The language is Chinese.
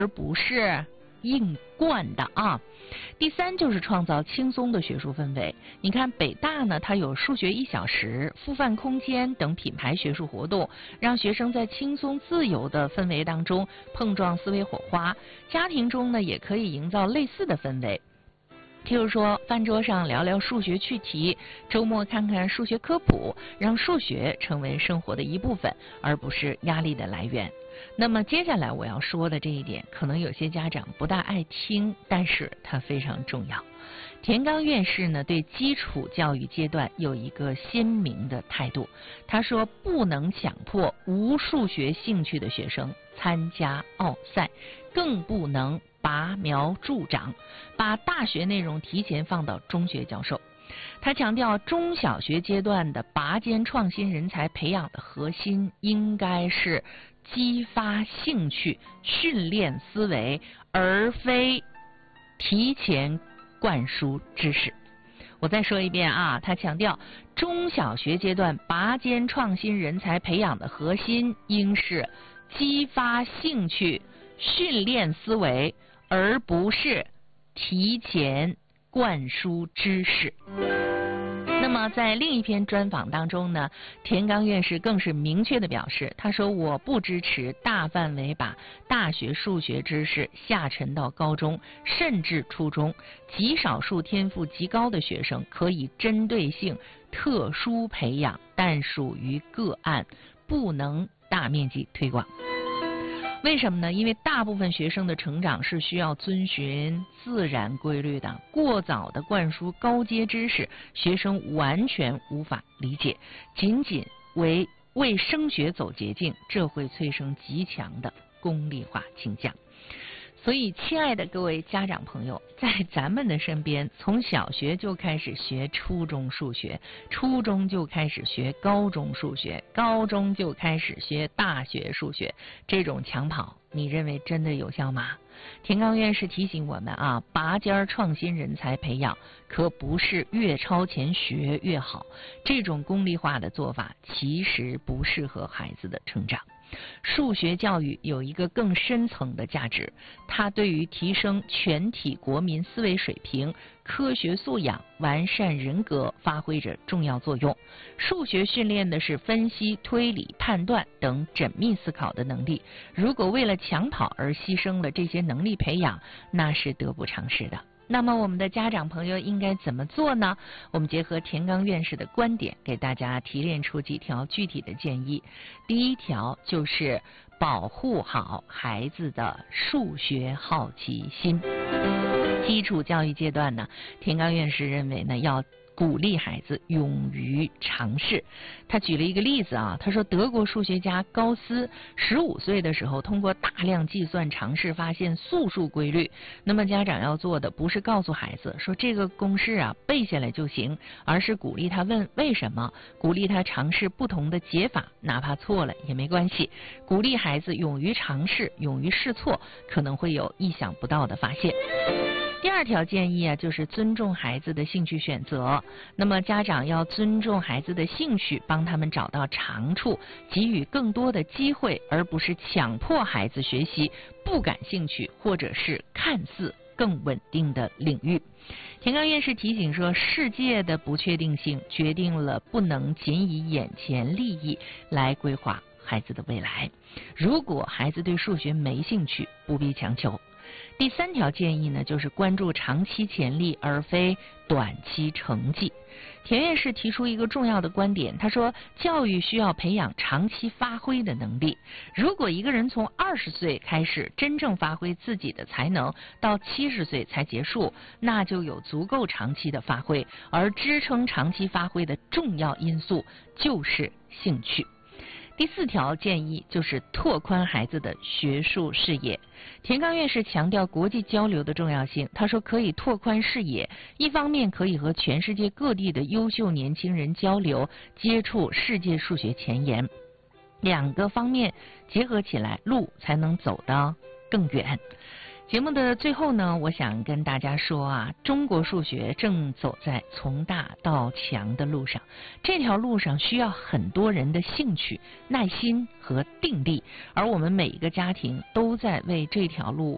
而不是硬灌的啊。第三就是创造轻松的学术氛围。你看北大呢，它有数学1小时、复饭空间等品牌学术活动，让学生在轻松自由的氛围当中碰撞思维火花。家庭中呢，也可以营造类似的氛围。譬如说，饭桌上聊聊数学趣题，周末看看数学科普，让数学成为生活的一部分，而不是压力的来源。那么接下来我要说的这一点，可能有些家长不大爱听，但是它非常重要。田刚院士呢，对基础教育阶段有一个鲜明的态度。他说，不能强迫无数学兴趣的学生参加奥赛，更不能拔苗助长，把大学内容提前放到中学教授。他强调，中小学阶段的拔尖创新人才培养的核心应该是激发兴趣、训练思维，而非提前灌输知识。我再说一遍啊，他强调，中小学阶段拔尖创新人才培养的核心应是激发兴趣、训练思维，而不是提前灌输知识。那么在另一篇专访当中呢，田刚院士更是明确地表示，他说，我不支持大范围把大学数学知识下沉到高中甚至初中，极少数天赋极高的学生可以针对性特殊培养，但属于个案，不能大面积推广。为什么呢？因为大部分学生的成长是需要遵循自然规律的，过早的灌输高阶知识，学生完全无法理解，仅仅为升学走捷径，这会催生极强的功利化倾向。所以，亲爱的各位家长朋友，在咱们的身边，从小学就开始学初中数学，初中就开始学高中数学，高中就开始学大学数学，这种抢跑，你认为真的有效吗？田刚院士提醒我们啊，拔尖创新人才培养可不是越超前学越好，这种功利化的做法其实不适合孩子的成长。数学教育有一个更深层的价值，它对于提升全体国民思维水平、科学素养、完善人格发挥着重要作用。数学训练的是分析、推理、判断等缜密思考的能力，如果为了抢跑而牺牲了这些能力培养，那是得不偿失的。那么我们的家长朋友应该怎么做呢？我们结合田刚院士的观点，给大家提炼出几条具体的建议。第一条就是保护好孩子的数学好奇心。基础教育阶段呢，田刚院士认为呢，要鼓励孩子勇于尝试。他举了一个例子啊，他说德国数学家高斯15岁的时候，通过大量计算尝试发现素数规律。那么家长要做的不是告诉孩子说这个公式啊背下来就行，而是鼓励他问为什么，鼓励他尝试不同的解法，哪怕错了也没关系。鼓励孩子勇于尝试，勇于试错，可能会有意想不到的发现。第二条建议啊，就是尊重孩子的兴趣选择。那么家长要尊重孩子的兴趣，帮他们找到长处，给予更多的机会，而不是强迫孩子学习不感兴趣或者是看似更稳定的领域。田刚院士提醒说，世界的不确定性决定了不能仅以眼前利益来规划孩子的未来。如果孩子对数学没兴趣，不必强求。第三条建议呢，就是关注长期潜力而非短期成绩。田院士提出一个重要的观点，他说教育需要培养长期发挥的能力。如果一个人从20岁开始真正发挥自己的才能，到70岁才结束，那就有足够长期的发挥，而支撑长期发挥的重要因素就是兴趣。第四条建议就是拓宽孩子的学术视野。田刚院士强调国际交流的重要性，他说可以拓宽视野，一方面可以和全世界各地的优秀年轻人交流，接触世界数学前沿，两个方面结合起来，路才能走得更远。节目的最后呢，我想跟大家说啊，中国数学正走在从大到强的路上，这条路上需要很多人的兴趣、耐心和定力，而我们每一个家庭都在为这条路